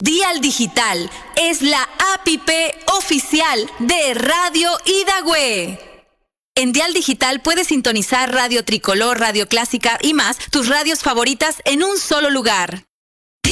Dial Digital es la APP oficial de Radio Hidagüe. En Dial Digital puedes sintonizar Radio Tricolor, Radio Clásica y más, tus radios favoritas en un solo lugar.